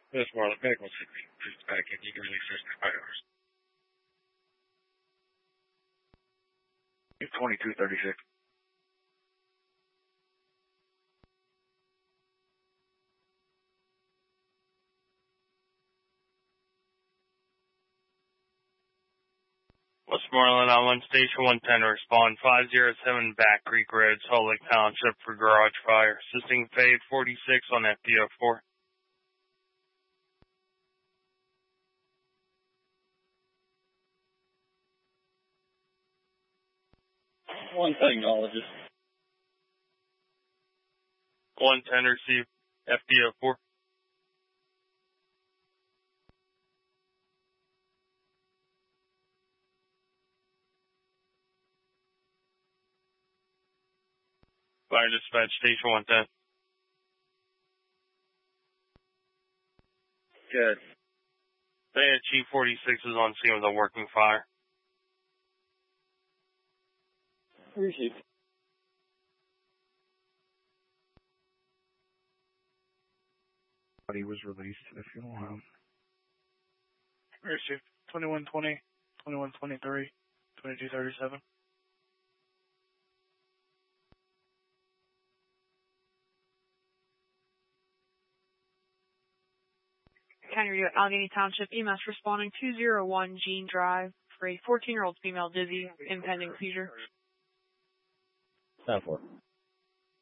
This Marlin Medical City. Just back in. You can release this in 5 hours. 2236. Westmoreland on 1 Station 110, respond 507 Back Creek Road, Salt Lake Township for garage fire. Assisting Fade 46 on FDO4. One technologist. 110, receive FDO4. Fire dispatch, Station 110. Good. Chief 46 is on scene with a working fire. Received. He was released to the funeral home. Received. 2120, 2123, 2237. County Radio, Allegheny Township, EMS responding 201 Jean Drive for a 14-year-old female dizzy, impending seizure. 10-4.